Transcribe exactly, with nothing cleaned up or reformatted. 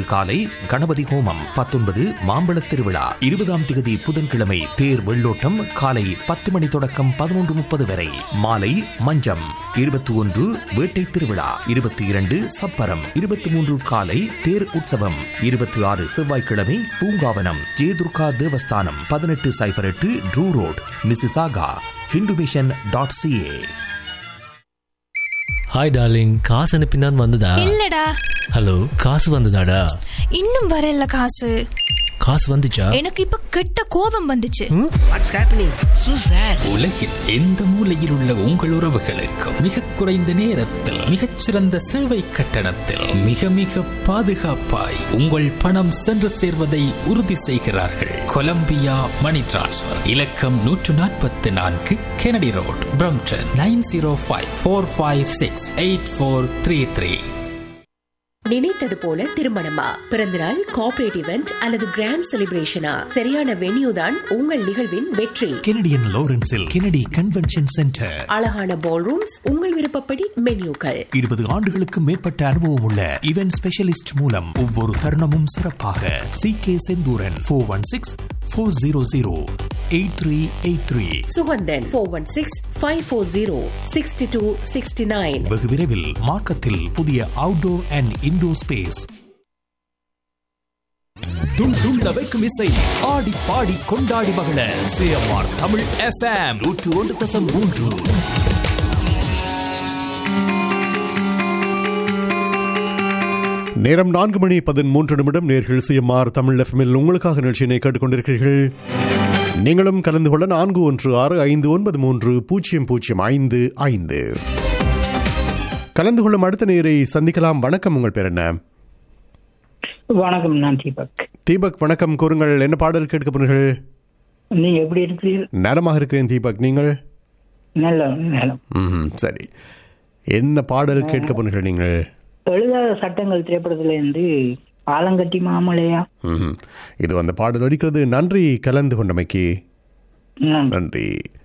காலை கணபதி ஹோமம், பத்தொன்பது மாம்பழத் திருவிழா, இருபதாம் திகதி புதன்கிழமை தேர் வெள்ளோட்டம் காலை பத்து மணி தொடக்கம் பதினொன்று முப்பது வரை. மாலை மஞ்சம், இருபத்தி ஒன்று வேட்டை திருவிழா, இருபத்தி இரண்டு சப்பரம், இருபத்தி மூன்று காலை தேர் உற்சவம், இருபத்தி ஆறு செவ்வாய்க்கிழமை பூங்காவனம் ஜெயதுர்கா தேவஸ்தானம், பதினெட்டு சைபர் எட்டு true road, Mississauga. Hindu mission dot CA. Hi darling, காசு அனுப்பினான் வந்ததா? இல்லடா. ஹலோ, காசு வந்ததாடா? இன்னும் வரல. காசு காசு வந்துச்சா? எனக்கு இப்ப கெட்ட கோபம் வந்துச்சு. What's happening சூசர்? உலகில் எந்த மூலையில் உள்ள உங்கள் உறவுகளுக்கு மிக குறைந்த நேரத்தில் மிகச்சிறந்த சேவை கட்டணத்தில் மிக மிக பாதுகாப்பாய் உங்கள் பணம் சென்று சேர்வதை உறுதி செய்கிறார்கள். கொலம்பியா மணி டிரான்ஸ்ஃபர். இலக்கம் நூற்று நாற்பத்தி நான்கு Kennedy road, Brampton, nine zero five four five six eight four three three. நினைத்தது போல திருமணமா, பிறந்தநாள், கார்ப்பரேட் இவெண்ட் அல்லது கிராண்ட் செலிப்ரேஷனா, சரியான வென்யூ தான் உங்கள் நிகழ்வின் வெற்றி. Canadian லாரன்ஸில் Kennedy convention centre. அழகான பால் ரூம்ஸ், உங்கள் விருப்பப்படி மென்யூக்கள். இருபது ஆண்டுகளுக்கு மேற்பட்ட அனுபவம் உள்ள இவென்ட் ஸ்பெஷலிஸ்ட் மூலம் ஒவ்வொரு தருணமும் சிறப்பாக. C K Senthuran, four one six four zero zero eight three eight three. Suganthan, four one six five four zero sixty two sixty nine. வெகு விரைவில் மார்க்கத்தில் புதிய அவுட்டோர் அண்ட் இன்டோர் ஸ்பேஸ். துள் துள்ள வைக்கும் இசை, ஆடி பாடி கொண்டாடி மகள சிஎம்ஆர் தமிழ் எஃப்எம் நூற்று ஒன்று தசம் மூன்று. நேரம் நான்கு மணி பதிமூன்று நிமிடம். நேர்கள் சிஎம்ஆர் தமிழ் எஃப்எம்மில் உங்களுக்காக நிகழ்ச்சியினை கேட்டுக்கொண்டிருக்கிறீர்கள். நீங்களும் கலந்து கொள்ள நான்கு ஒன்று ஆறு ஐந்து ஒன்பது மூன்று பூஜ்ஜியம் பூஜ்ஜியம் ஐந்து ஐந்து. கலந்து கொள்ளும் அடுத்த நேரை சந்திக்கலாம். வணக்கம், உங்கள் பேர் என்ன? வணக்கம், நான் தீபக். தீபக் வணக்கம், கூறுங்கள், என்ன பாடல் கேட்க போனீர்கள்? நீங்க எப்படி இருக்கிறீர்கள்? நலமாக இருக்கிறேன் தீபக், நீங்கள்? நல்ல நலம். ம், சரி. என்ன பாடல் கேட்க போனீர்கள் நீங்கள்? எழுதாத சட்டங்கள் திரைப்படத்துல இருந்து ஆலங்கட்டி மாமலையா. ம், இது அந்த பாடல் அடிக்கிறது. நன்றி கலந்து கொண்டமைக்கு. நன்றி.